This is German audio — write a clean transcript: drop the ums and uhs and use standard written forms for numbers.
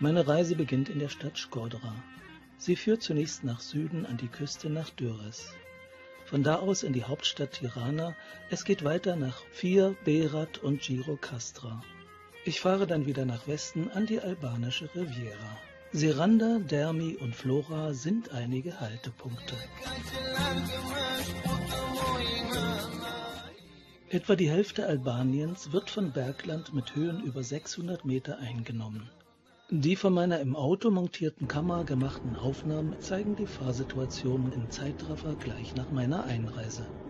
Meine Reise beginnt in der Stadt Shkodra. Sie führt zunächst nach Süden an die Küste nach Durres. Von da aus in die Hauptstadt Tirana. Es geht weiter nach Fir, Berat und Gjirokastra. Ich fahre dann wieder nach Westen an die albanische Riviera. Seranda, Dermi und Flora sind einige Haltepunkte. Etwa die Hälfte Albaniens wird von Bergland mit Höhen über 600 Meter eingenommen. Die von meiner im Auto montierten Kamera gemachten Aufnahmen zeigen die Fahrsituation im Zeitraffer gleich nach meiner Einreise.